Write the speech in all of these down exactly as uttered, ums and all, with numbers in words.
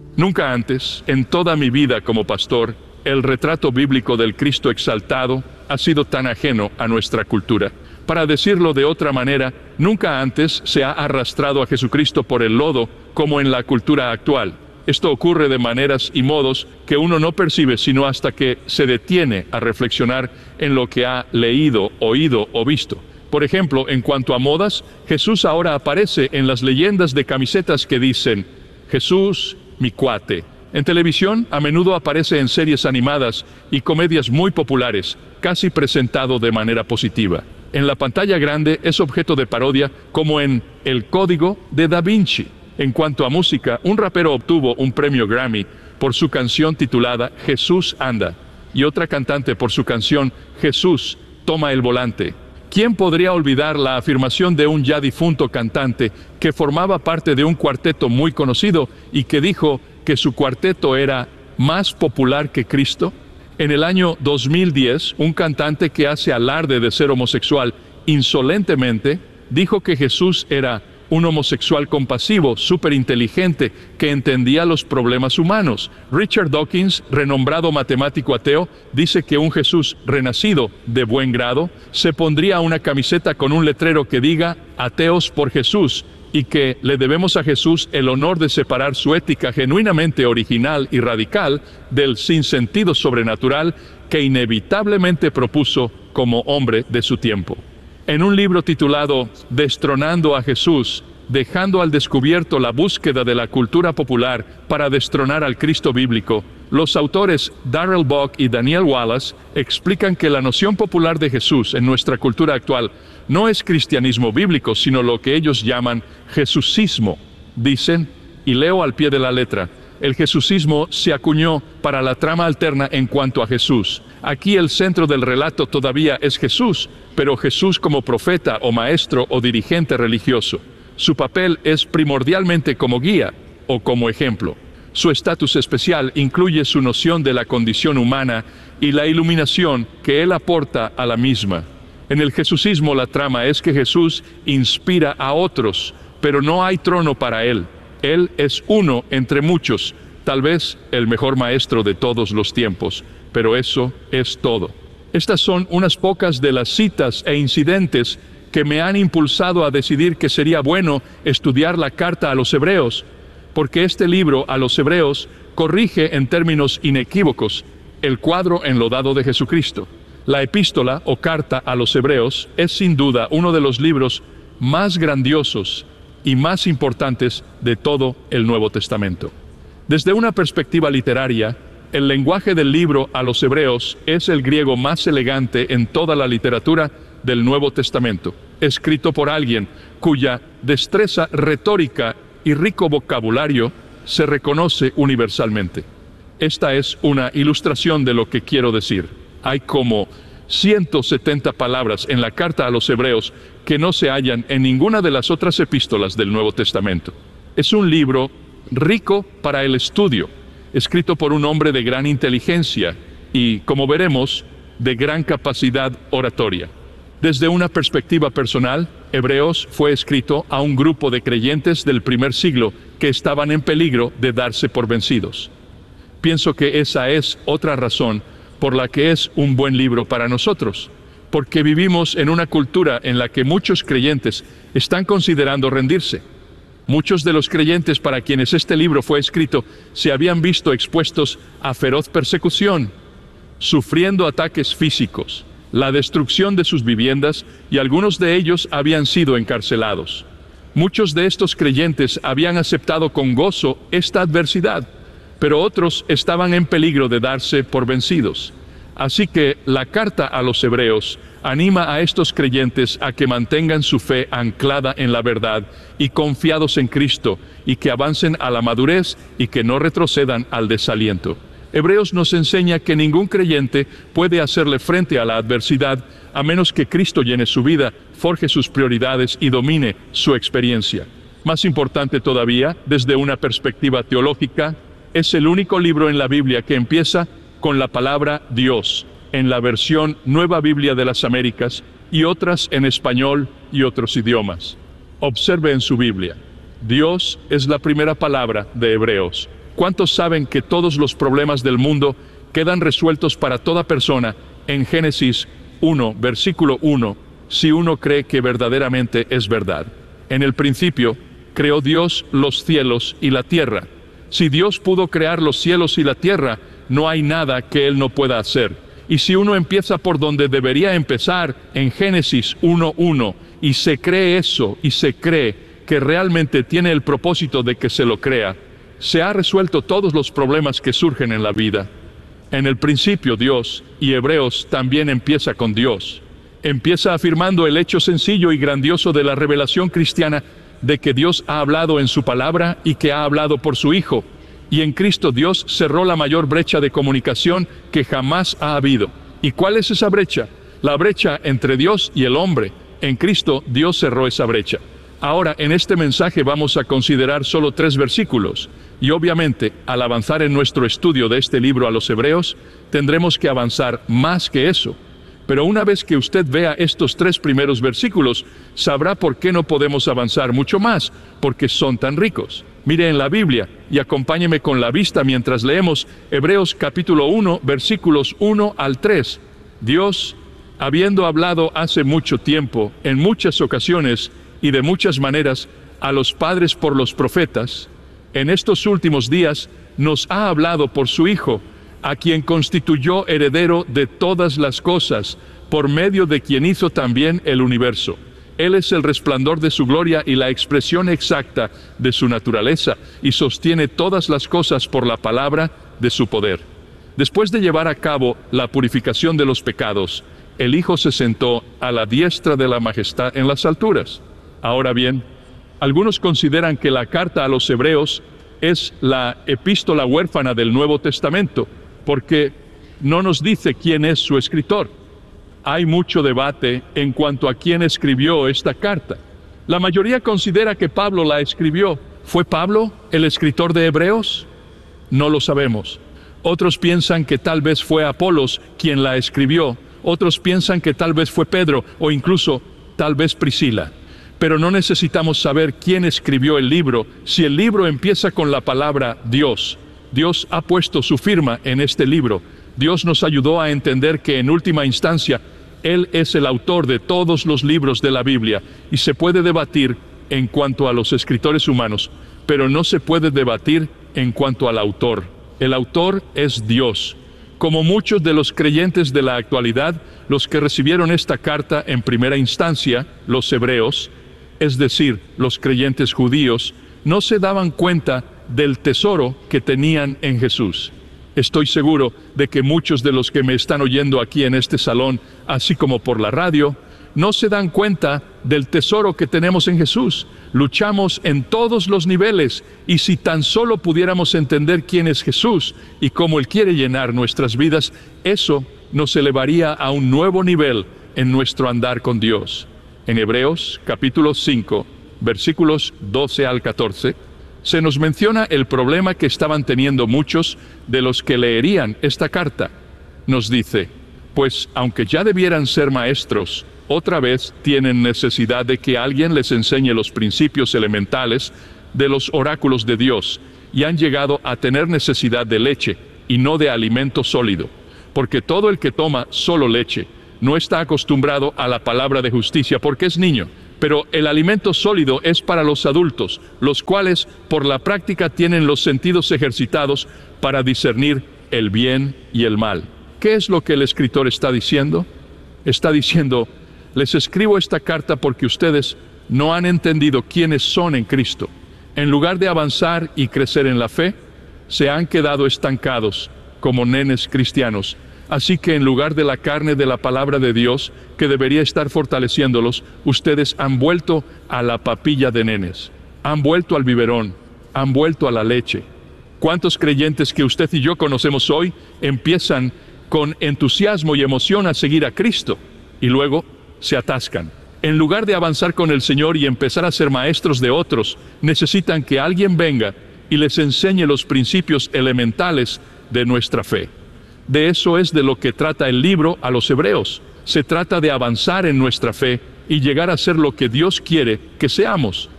Nunca antes, en toda mi vida como pastor, el retrato bíblico del Cristo exaltado ha sido tan ajeno a nuestra cultura. Para decirlo de otra manera, nunca antes se ha arrastrado a Jesucristo por el lodo como en la cultura actual. Esto ocurre de maneras y modos que uno no percibe sino hasta que se detiene a reflexionar en lo que ha leído, oído o visto. Por ejemplo, en cuanto a modas, Jesús ahora aparece en las leyendas de camisetas que dicen Jesús, mi cuate. En televisión, a menudo aparece en series animadas y comedias muy populares, casi presentado de manera positiva. En la pantalla grande es objeto de parodia, como en El Código de Da Vinci. En cuanto a música, un rapero obtuvo un premio Grammy por su canción titulada Jesús anda, y otra cantante por su canción Jesús toma el volante. ¿Quién podría olvidar la afirmación de un ya difunto cantante que formaba parte de un cuarteto muy conocido y que dijo que su cuarteto era más popular que Cristo? En el año dos mil diez, un cantante que hace alarde de ser homosexual insolentemente dijo que Jesús era un homosexual compasivo, súper inteligente, que entendía los problemas humanos. Richard Dawkins, renombrado matemático ateo, dice que un Jesús renacido de buen grado se pondría una camiseta con un letrero que diga ateos por Jesús, y que le debemos a Jesús el honor de separar su ética genuinamente original y radical del sinsentido sobrenatural que inevitablemente propuso como hombre de su tiempo. En un libro titulado Destronando a Jesús, dejando al descubierto la búsqueda de la cultura popular para destronar al Cristo bíblico, los autores Darrell Buck y Daniel Wallace explican que la noción popular de Jesús en nuestra cultura actual no es cristianismo bíblico, sino lo que ellos llaman jesucismo. Dicen, y leo al pie de la letra, el jesucismo se acuñó para la trama alterna en cuanto a Jesús. Aquí el centro del relato todavía es Jesús, pero Jesús como profeta o maestro o dirigente religioso. Su papel es primordialmente como guía o como ejemplo. Su estatus especial incluye su noción de la condición humana y la iluminación que él aporta a la misma. En el jesucismo la trama es que Jesús inspira a otros, pero no hay trono para él. Él es uno entre muchos, tal vez el mejor maestro de todos los tiempos, pero eso es todo. Estas son unas pocas de las citas e incidentes que me han impulsado a decidir que sería bueno estudiar la carta a los hebreos, porque este libro a los hebreos corrige en términos inequívocos el cuadro enlodado de Jesucristo. La epístola o carta a los hebreos es sin duda uno de los libros más grandiosos y más importantes de todo el Nuevo Testamento. Desde una perspectiva literaria, el lenguaje del libro a los hebreos es el griego más elegante en toda la literatura del Nuevo Testamento, escrito por alguien cuya destreza retórica y rico vocabulario se reconoce universalmente. Esta es una ilustración de lo que quiero decir. Hay como ciento setenta palabras en la carta a los hebreos que no se hallan en ninguna de las otras epístolas del Nuevo Testamento. Es un libro rico para el estudio, escrito por un hombre de gran inteligencia y, como veremos, de gran capacidad oratoria. Desde una perspectiva personal, Hebreos fue escrito a un grupo de creyentes del primer siglo que estaban en peligro de darse por vencidos. Pienso que esa es otra razón por la que es un buen libro para nosotros, porque vivimos en una cultura en la que muchos creyentes están considerando rendirse. Muchos de los creyentes para quienes este libro fue escrito se habían visto expuestos a feroz persecución, sufriendo ataques físicos, la destrucción de sus viviendas, y algunos de ellos habían sido encarcelados. Muchos de estos creyentes habían aceptado con gozo esta adversidad, pero otros estaban en peligro de darse por vencidos. Así que la carta a los hebreos anima a estos creyentes a que mantengan su fe anclada en la verdad y confiados en Cristo, y que avancen a la madurez y que no retrocedan al desaliento. Hebreos nos enseña que ningún creyente puede hacerle frente a la adversidad a menos que Cristo llene su vida, forje sus prioridades y domine su experiencia. Más importante todavía, desde una perspectiva teológica, es el único libro en la Biblia que empieza con la palabra Dios, en la versión Nueva Biblia de las Américas, y otras en español y otros idiomas. Observe en su Biblia. Dios es la primera palabra de Hebreos. ¿cuántos saben que todos los problemas del mundo quedan resueltos para toda persona en Génesis uno, versículo uno, si uno cree que verdaderamente es verdad? En el principio creó Dios los cielos y la tierra. Si Dios pudo crear los cielos y la tierra, no hay nada que Él no pueda hacer. Y si uno empieza por donde debería empezar, en Génesis uno uno, y se cree eso, y se cree que realmente tiene el propósito de que se lo crea, se ha resuelto todos los problemas que surgen en la vida. En el principio Dios, y Hebreos también empieza con Dios. Empieza afirmando el hecho sencillo y grandioso de la revelación cristiana de que Dios ha hablado en su palabra y que ha hablado por su Hijo. Y en Cristo Dios cerró la mayor brecha de comunicación que jamás ha habido. ¿Y cuál es esa brecha? La brecha entre Dios y el hombre. En Cristo Dios cerró esa brecha. Ahora, en este mensaje vamos a considerar solo tres versículos. Y obviamente, al avanzar en nuestro estudio de este libro a los Hebreos, tendremos que avanzar más que eso. Pero una vez que usted vea estos tres primeros versículos, sabrá por qué no podemos avanzar mucho más, porque son tan ricos. Mire en la Biblia y acompáñeme con la vista mientras leemos Hebreos capítulo uno, versículos uno al tres. Dios, habiendo hablado hace mucho tiempo, en muchas ocasiones y de muchas maneras, a los padres por los profetas, en estos últimos días nos ha hablado por su Hijo, a quien constituyó heredero de todas las cosas, por medio de quien hizo también el universo. Él es el resplandor de su gloria y la expresión exacta de su naturaleza, y sostiene todas las cosas por la palabra de su poder. Después de llevar a cabo la purificación de los pecados, el Hijo se sentó a la diestra de la majestad en las alturas. Ahora bien, algunos consideran que la carta a los Hebreos es la epístola huérfana del Nuevo Testamento, porque no nos dice quién es su escritor. Hay mucho debate en cuanto a quién escribió esta carta. La mayoría considera que Pablo la escribió. ¿Fue Pablo el escritor de Hebreos? No lo sabemos. Otros piensan que tal vez fue Apolos quien la escribió. Otros piensan que tal vez fue Pedro o incluso tal vez Priscila. Pero no necesitamos saber quién escribió el libro si el libro empieza con la palabra Dios. Dios ha puesto su firma en este libro. Dios nos ayudó a entender que en última instancia, Él es el autor de todos los libros de la Biblia, y se puede debatir en cuanto a los escritores humanos, pero no se puede debatir en cuanto al autor. El autor es Dios. Como muchos de los creyentes de la actualidad, los que recibieron esta carta en primera instancia, los hebreos, es decir, los creyentes judíos, no se daban cuenta del tesoro que tenían en Jesús. Estoy seguro de que muchos de los que me están oyendo aquí en este salón, así como por la radio, no se dan cuenta del tesoro que tenemos en Jesús. Luchamos en todos los niveles, y si tan solo pudiéramos entender quién es Jesús y cómo Él quiere llenar nuestras vidas, eso nos elevaría a un nuevo nivel en nuestro andar con Dios. En Hebreos capítulo cinco, versículos doce al catorce, se nos menciona el problema que estaban teniendo muchos de los que leerían esta carta. Nos dice, pues aunque ya debieran ser maestros, otra vez tienen necesidad de que alguien les enseñe los principios elementales de los oráculos de Dios, y han llegado a tener necesidad de leche y no de alimento sólido, porque todo el que toma solo leche no está acostumbrado a la palabra de justicia porque es niño. Pero el alimento sólido es para los adultos, los cuales por la práctica tienen los sentidos ejercitados para discernir el bien y el mal. ¿Qué es lo que el escritor está diciendo? Está diciendo, les escribo esta carta porque ustedes no han entendido quiénes son en Cristo. En lugar de avanzar y crecer en la fe, se han quedado estancados como nenes cristianos. Así que en lugar de la carne de la palabra de Dios, que debería estar fortaleciéndolos, ustedes han vuelto a la papilla de nenes, han vuelto al biberón, han vuelto a la leche. ¿Cuántos creyentes que usted y yo conocemos hoy empiezan con entusiasmo y emoción a seguir a Cristo y luego se atascan? En lugar de avanzar con el Señor y empezar a ser maestros de otros, necesitan que alguien venga y les enseñe los principios elementales de nuestra fe. De eso es de lo que trata el libro a los Hebreos. Se trata de avanzar en nuestra fe y llegar a ser lo que Dios quiere que seamos.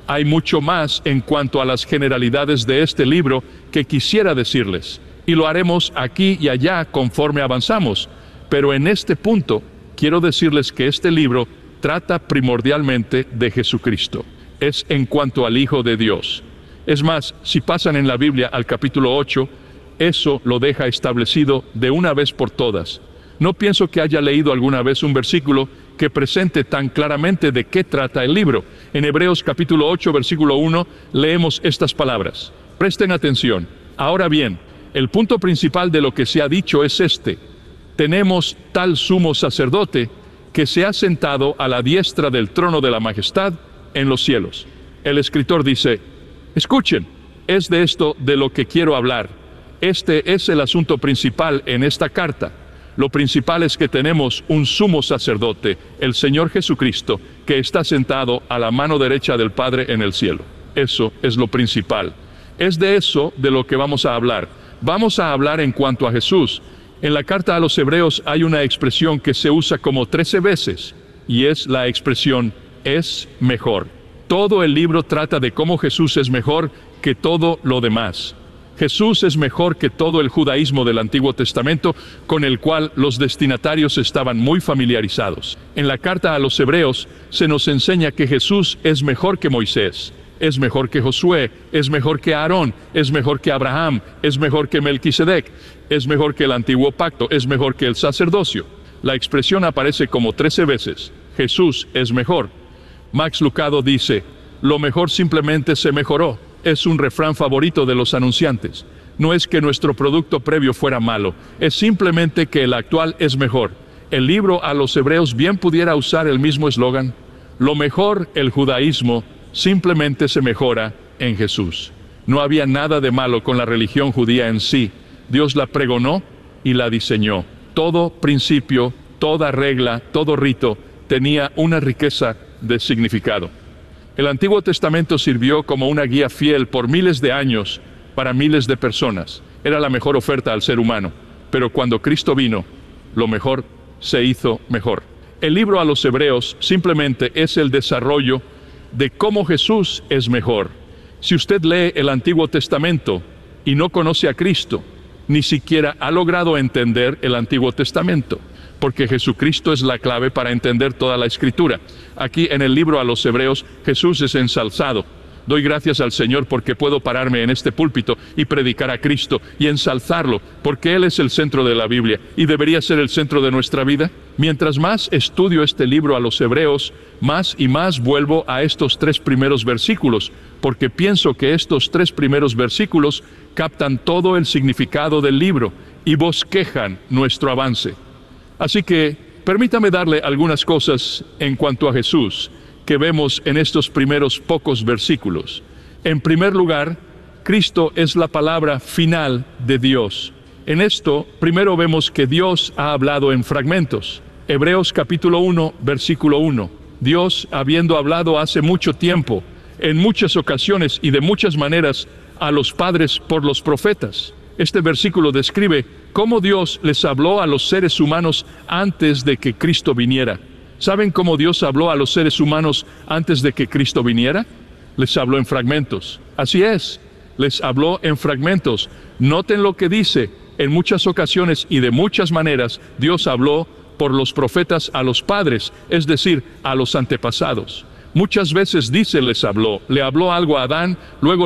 Hay mucho más en cuanto a las generalidades de este libro que quisiera decirles, y lo haremos aquí y allá conforme avanzamos, pero en este punto quiero decirles que este libro trata primordialmente de Jesucristo. Es en cuanto al Hijo de Dios. Es más, si pasan en la Biblia al capítulo ocho, eso lo deja establecido de una vez por todas. No pienso que haya leído alguna vez un versículo que presente tan claramente de qué trata el libro. En Hebreos capítulo ocho, versículo uno, leemos estas palabras. Presten atención. Ahora bien, el punto principal de lo que se ha dicho es este. Tenemos tal sumo sacerdote que se ha sentado a la diestra del trono de la majestad en los cielos. El escritor dice, escuchen, es de esto de lo que quiero hablar. Este es el asunto principal en esta carta. Lo principal es que tenemos un sumo sacerdote, el Señor Jesucristo, que está sentado a la mano derecha del Padre en el cielo. Eso es lo principal. Es de eso de lo que vamos a hablar. Vamos a hablar en cuanto a Jesús. En la carta a los Hebreos hay una expresión que se usa como trece veces, y es la expresión es mejor. Todo el libro trata de cómo Jesús es mejor que todo lo demás. Jesús es mejor que todo el judaísmo del Antiguo Testamento, con el cual los destinatarios estaban muy familiarizados. En la carta a los Hebreos se nos enseña que Jesús es mejor que Moisés, es mejor que Josué, es mejor que Aarón, es mejor que Abraham, es mejor que Melquisedec, es mejor que el antiguo pacto, es mejor que el sacerdocio. La expresión aparece como trece veces. Jesús es mejor. Max Lucado dice, lo mejor simplemente se mejoró. Es un refrán favorito de los anunciantes. No es que nuestro producto previo fuera malo, es simplemente que el actual es mejor. El libro a los Hebreos bien pudiera usar el mismo eslogan. Lo mejor, el judaísmo, simplemente se mejora en Jesús. No había nada de malo con la religión judía en sí. Dios la pregonó y la diseñó. Todo principio, toda regla, todo rito tenía una riqueza de significado. El Antiguo Testamento sirvió como una guía fiel por miles de años para miles de personas. Era la mejor oferta al ser humano. Pero cuando Cristo vino, lo mejor se hizo mejor. El libro a los Hebreos simplemente es el desarrollo de cómo Jesús es mejor. Si usted lee el Antiguo Testamento y no conoce a Cristo, ni siquiera ha logrado entender el Antiguo Testamento, porque Jesucristo es la clave para entender toda la Escritura. Aquí en el libro a los Hebreos, Jesús es ensalzado. Doy gracias al Señor porque puedo pararme en este púlpito y predicar a Cristo y ensalzarlo, porque Él es el centro de la Biblia y debería ser el centro de nuestra vida. Mientras más estudio este libro a los Hebreos, más y más vuelvo a estos tres primeros versículos, porque pienso que estos tres primeros versículos captan todo el significado del libro y bosquejan nuestro avance. Así que permítame darle algunas cosas en cuanto a Jesús que vemos en estos primeros pocos versículos. En primer lugar, Cristo es la palabra final de Dios. En esto, primero vemos que Dios ha hablado en fragmentos. Hebreos capítulo uno, versículo uno. Dios, habiendo hablado hace mucho tiempo, en muchas ocasiones y de muchas maneras, a los padres por los profetas. Este versículo describe cómo Dios les habló a los seres humanos antes de que Cristo viniera. ¿Saben cómo Dios habló a los seres humanos antes de que Cristo viniera? Les habló en fragmentos. Así es, les habló en fragmentos. Noten lo que dice. En muchas ocasiones y de muchas maneras, Dios habló por los profetas a los padres, es decir, a los antepasados. Muchas veces dice les habló. Le habló algo a Adán, luego